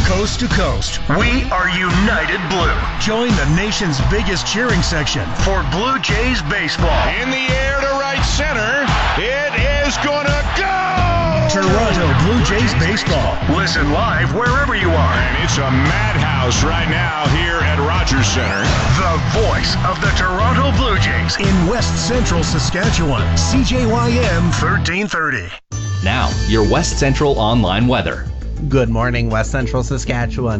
coast to coast. We are United Blue. Join the nation's biggest cheering section for Blue Jays baseball. In the air to right center. It is gonna go! Toronto Blue Jays baseball. Listen live wherever you are. And it's a madhouse right now here at Rogers Center. The voice of the Toronto Blue Jays in West Central Saskatchewan. CJYM 1330. Now, your West Central online weather. Good morning, West Central Saskatchewan.